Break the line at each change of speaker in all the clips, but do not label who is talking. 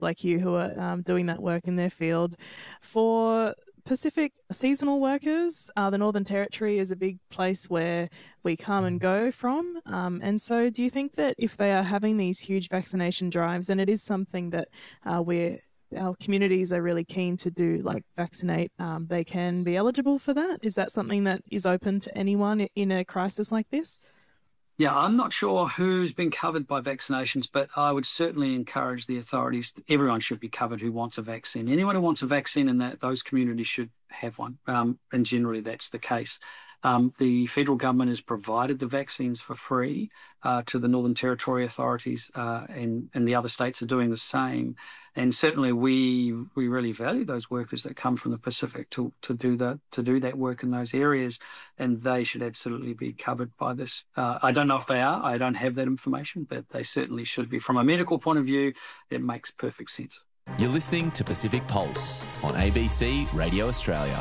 like you who are doing that work in their field. For Pacific seasonal workers, the Northern Territory is a big place where we come and go from. And so do you think that if they are having these huge vaccination drives, and it is something that our communities are really keen to do, like vaccinate, they can be eligible for that? Is that something that is open to anyone in a crisis like this?
Yeah, I'm not sure who's been covered by vaccinations, but I would certainly encourage the authorities. Everyone should be covered who wants a vaccine. Anyone who wants a vaccine in those communities should have one. And generally that's the case. The federal government has provided the vaccines for free to the Northern Territory authorities, and the other states are doing the same. And certainly we really value those workers that come from the Pacific to do that work in those areas, and they should absolutely be covered by this. I don't know if they are. I don't have that information, but they certainly should be. From a medical point of view, it makes perfect sense.
You're listening to Pacific Pulse on ABC Radio Australia.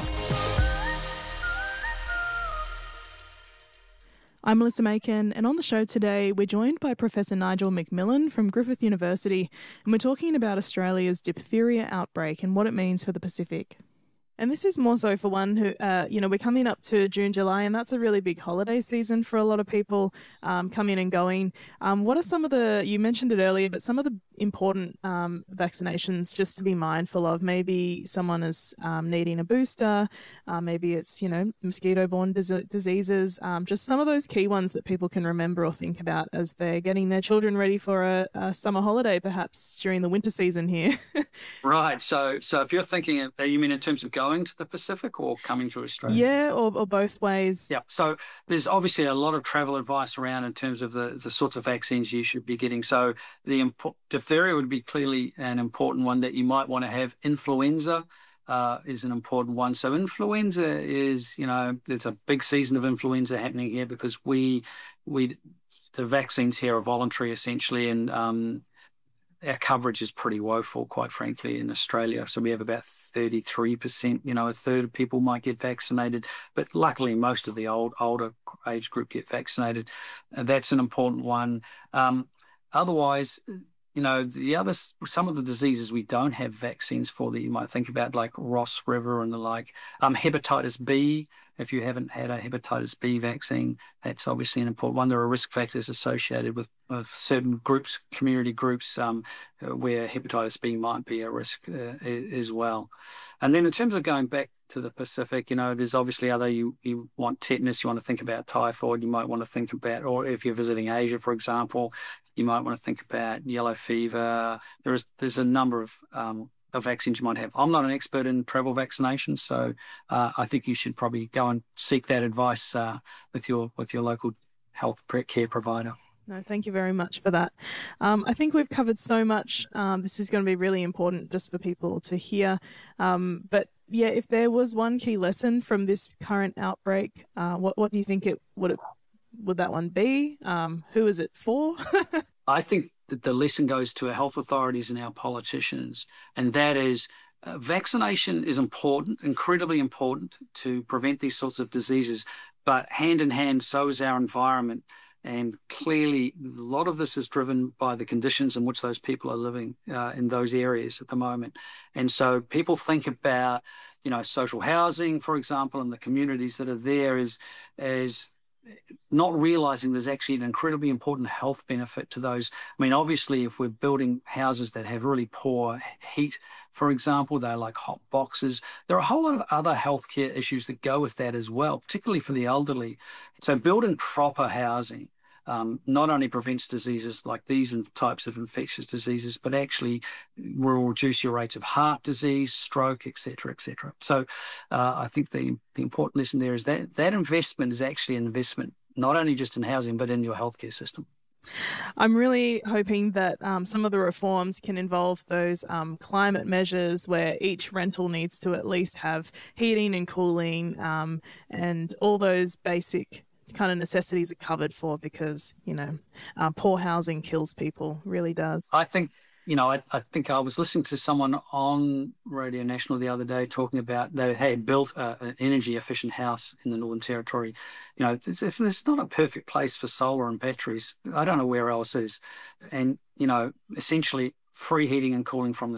I'm Melissa Macon, and on the show today, we're joined by Professor Nigel McMillan from Griffith University, and we're talking about Australia's diphtheria outbreak and what it means for the Pacific. And this is more so for one who, we're coming up to June, July, and that's a really big holiday season for a lot of people coming and going. What are some of you mentioned it earlier, but some of the important vaccinations just to be mindful of? Maybe someone is needing a booster, maybe it's, mosquito-borne diseases, just some of those key ones that people can remember or think about as they're getting their children ready for a summer holiday, perhaps during the winter season here.
Right. So if you're thinking, you mean in terms of going to the Pacific or coming to Australia?
Yeah, or both ways.
Yeah. So there's obviously a lot of travel advice around in terms of the sorts of vaccines you should be getting. So diphtheria would be clearly an important one that you might want to have. Influenza is an important one. So influenza is, there's a big season of influenza happening here because the vaccines here are voluntary essentially, and our coverage is pretty woeful, quite frankly, in Australia. So we have about 33%, a third of people might get vaccinated. But luckily, most of the older age group get vaccinated. That's an important one. Otherwise, some of the diseases we don't have vaccines for that you might think about, like Ross River and the like. Hepatitis B, if you haven't had a hepatitis B vaccine, that's obviously an important one. There are risk factors associated with certain groups, community groups, where hepatitis B might be a risk as well. And then in terms of going back to the Pacific, there's obviously you want tetanus, you want to think about typhoid, you might want to think about, or if you're visiting Asia, for example, you might want to think about yellow fever. There's a number of vaccines you might have. I'm not an expert in travel vaccinations, so I think you should probably go and seek that advice with your local health care provider.
No, thank you very much for that. I think we've covered so much. This is going to be really important just for people to hear. But yeah, if there was one key lesson from this current outbreak, what do you think would that one be? Who is it for?
I think that the lesson goes to our health authorities and our politicians, and that is vaccination is important, incredibly important to prevent these sorts of diseases, but hand in hand, so is our environment. And clearly, a lot of this is driven by the conditions in which those people are living in those areas at the moment. And so people think about, social housing, for example, and the communities that are there as not realizing there's actually an incredibly important health benefit to those. I mean, obviously, if we're building houses that have really poor heat, for example, they're like hot boxes. There are a whole lot of other healthcare issues that go with that as well, particularly for the elderly. So building proper housing not only prevents diseases like these types of infectious diseases, but actually will reduce your rates of heart disease, stroke, et cetera, et cetera. So I think the important lesson there is that investment is actually an investment, not only just in housing, but in your healthcare system.
I'm really hoping that some of the reforms can involve those climate measures where each rental needs to at least have heating and cooling and all those basic kind of necessities are covered for, because, poor housing kills people, really does.
I think, I think I was listening to someone on Radio National the other day talking about they had built an energy efficient house in the Northern Territory. If there's not a perfect place for solar and batteries, I don't know where else is. And, essentially free heating and cooling from the